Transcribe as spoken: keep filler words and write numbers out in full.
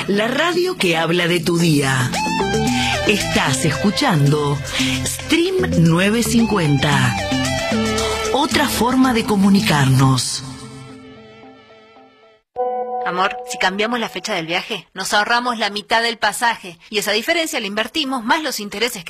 la radio que habla de tu día. Estás escuchando Stream novecientos cincuenta. Otra forma de comunicarnos. Amor, si cambiamos la fecha del viaje, nos ahorramos la mitad del pasaje y esa diferencia la invertimos más los intereses que